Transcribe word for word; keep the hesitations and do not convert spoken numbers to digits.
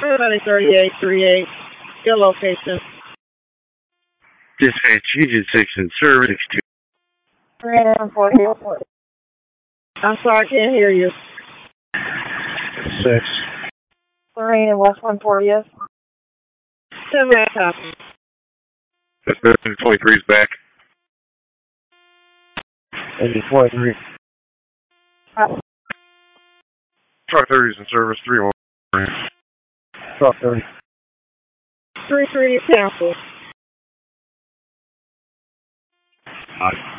Everybody thirty-eight thirty-eight. Your location. Dispatch Union six in service. three forty. I'm sorry, I can't hear you. Six. three and West one fortieth. ten minutes after. twenty-three is back. eighty forty-three. Uh, Truck thirty is in service. three one. Truck thirty. three three cancel. Uh,